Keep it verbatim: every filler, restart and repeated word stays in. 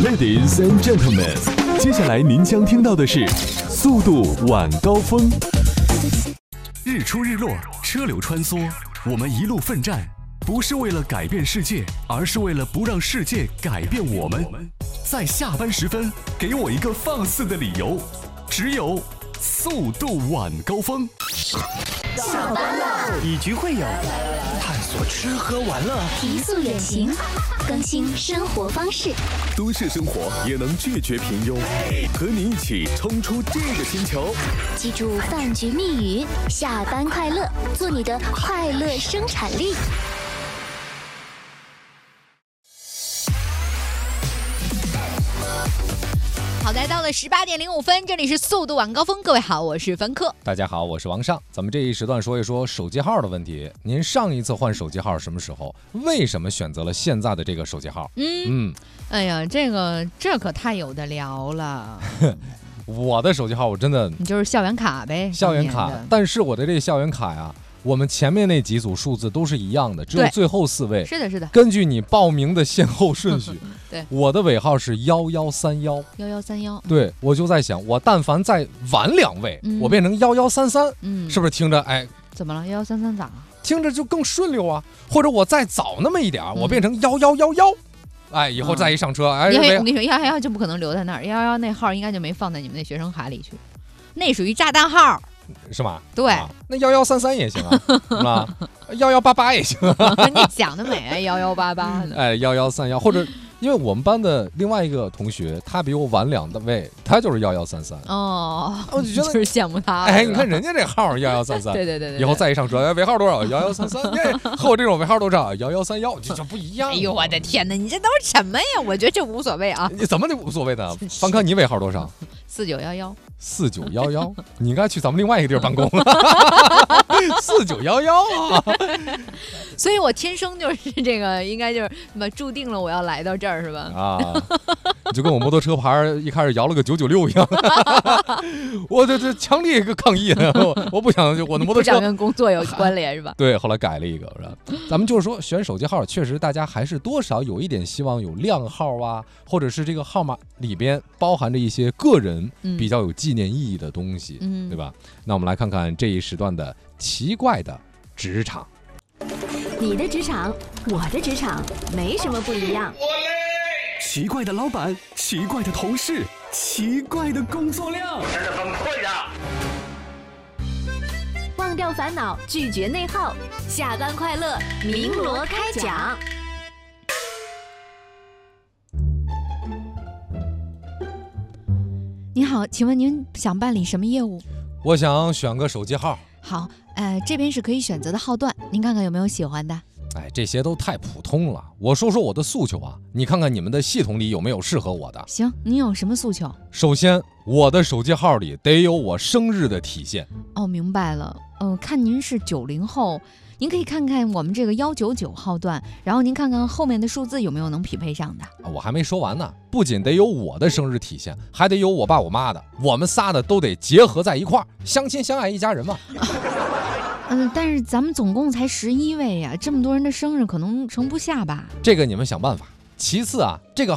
Ladies and gentlemen， 接下来您将听到的是速度晚高峰。日出日落，车流穿梭，我们一路奋战，不是为了改变世界，而是为了不让世界改变我们。在下班时分，给我一个放肆的理由，只有速度晚高峰。 下班了， 以局会友，探索吃喝玩乐， 提速远行，更新生活方式。 都市生活也能拒绝平庸，和你一起冲出这个星球。 记住饭局密语：下班快乐，做你的快乐生产力。 好，来到了十八点零五分，这里是速度晚高峰。各位好，我是凡客。 大家好，我是王尚。咱们这一时段说一说手机号的问题。您上一次换手机号什么时候？为什么选择了现在的这个手机号？ 嗯嗯，哎呀，这个这可太有的聊了。 我的手机号我真的， 你就是校园卡呗， 校园卡。但是我的这个校园卡呀，我们前面那几组数字都是一样的，只有最后四位。 是的，是的。 根据你报名的先后顺序。 对， 我的尾号是幺幺三幺， 幺幺三幺。 对，我就在想，我但凡再晚两位，嗯、我变成幺幺三三，嗯，是不是听着哎？ 怎么了？幺幺三三咋？ 听着就更顺溜啊。或者我再早那么一点，嗯、我变成幺幺幺幺，哎，以后再一上车，嗯、哎， 我跟你说，幺幺幺就不可能留在那儿，幺幺那号应该就没放在你们那学生卡里去，那属于炸弹号。 是吗？ 对， 啊、那幺幺三三也行啊，是吧？幺幺八八也行啊。 你想得美啊，幺幺八八的。 哎，幺幺三幺，或者因为我们班的另外一个同学，他比我晚两位，他就是幺幺三三。 哦， 我就觉得就是羡慕他。 哎，你看人家这号幺幺三三， 对对对对。 以后再一上车，哎，尾号多少？幺幺三三。和我这种尾号多少？幺幺三幺，这这不一样。 哎呦，我的天哪，你这都是什么呀？我觉得这无所谓啊。 你怎么就无所谓呢？方科，你尾号多少？ 四九幺幺。 四九幺幺，你应该去咱们另外一个地儿办公了。四九幺幺啊， 所以我天生就是这个，应该就是什么注定了我要来到这儿是吧？ 啊，就跟我摩托车牌一开始摇了个九九六一样。我这这强烈一个抗议，我我不想我的摩托车不想跟工作有关联是吧？ 对，后来改了一个是吧？咱们就是说选手机号，确实大家还是多少有一点希望有靓号啊，或者是这个号码里边包含着一些个人比较有纪念意义的东西，嗯、对吧？那我们来看看这一时段的奇怪的职场。 你的职场，我的职场，没什么不一样。 奇怪的老板，奇怪的同事，奇怪的工作量，真的很会的。 忘掉烦恼，拒绝内耗，下班快乐，鸣锣开讲。 你好，请问您想办理什么业务？ 我想选个手机号。 好，呃，这边是可以选择的号段，您看看有没有喜欢的。 哎，这些都太普通了。我说说我的诉求啊，你看看你们的系统里有没有适合我的。 行，您有什么诉求？ 首先，我的手机号里得有我生日的体现。 哦，明白了。呃，看您是九零后。您可以看看我们这个幺九九号段，然后您看看后面的数字有没有能匹配上的。 我还没说完呢，不仅得有我的生日体现，还得有我爸我妈的，我们仨的都得结合在一块儿，相亲相爱一家人嘛。 嗯、呃，但是咱们总共才十一位呀，这么多人的生日可能盛不下吧？ 这个你们想办法。其次啊，这个